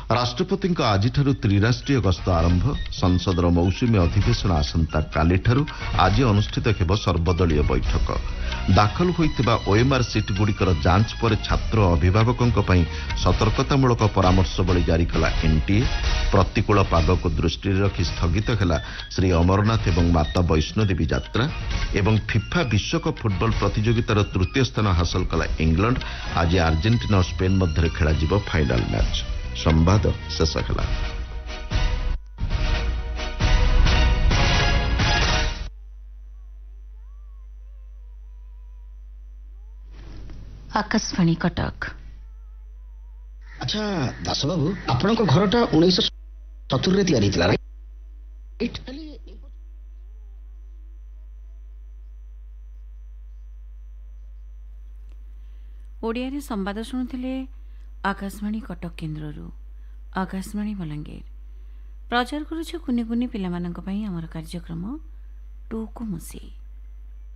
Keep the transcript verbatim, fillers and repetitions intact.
ରାଷ୍ଟ୍ରପତିଙ୍କ ଆଜିଠାରୁ ତ୍ରିରାଷ୍ଟ୍ରୀୟ ଗସ୍ତ ଆରମ୍ଭ। ସଂସଦର ମୌସୁମୀ ଅଧିବେଶନ ଆସନ୍ତାକାଲିଠାରୁ ଆଜି ଅନୁଷ୍ଠିତ ହେବ ସର୍ବଦଳୀୟ ବୈଠକ। ଦାଖଲ ହୋଇଥିବା ଓଏମ୍ଆର୍ ସିଟ୍ଗୁଡ଼ିକର ଯାଞ୍ଚ ପରେ ଛାତ୍ର ଓ ଅଭିଭାବକଙ୍କ ପାଇଁ ସତର୍କତାମୂଳକ ପରାମର୍ଶବଳୀ ଜାରି କଲା ଏନ୍ଟିଏ। ପ୍ରତିକୂଳ ପାଗକୁ ଦୃଷ୍ଟିରେ ରଖି ସ୍ଥଗିତ ହେଲା ଶ୍ରୀ ଅମରନାଥ ଏବଂ ମାତା ବୈଷ୍ଣୋଦେବୀ ଯାତ୍ରା। ଏବଂ ଫିଫା ବିଶ୍ୱକପ୍ ଫୁଟବଲ ପ୍ରତିଯୋଗିତାର ତୃତୀୟ ସ୍ଥାନ ହାସଲ କଲା ଇଂଲଣ୍ଡ। ଆଜି ଆର୍ଜେଣ୍ଟିନା ଓ ସ୍ପେନ୍ ମଧ୍ୟରେ ଖେଳାଯିବ ଫାଇନାଲ ମ୍ୟାଚ୍। ସମ୍ବାଦ ଶେଷ ହେଲା। ଆକାଶବାଣୀ କଟକ। ଆଚ୍ଛା ଦାସବାବୁ, ଆପଣଙ୍କ ଘରଟା ଉଣେଇଶହ ସତୁରିରେ ତିଆରି ହେଇଥିଲା, ରାଇଟ୍? ଓଡ଼ିଆରେ ସମ୍ବାଦ ଶୁଣୁଥିଲେ ଆକାଶବାଣୀ କଟକ କେନ୍ଦ୍ରରୁ। ଆକାଶବାଣୀ ବଲାଙ୍ଗୀର ପ୍ରଚାର କରୁଛୁ କୁନି କୁନି ପିଲାମାନଙ୍କ ପାଇଁ ଆମର କାର୍ଯ୍ୟକ୍ରମ ଟୁକୁ ମୁସି।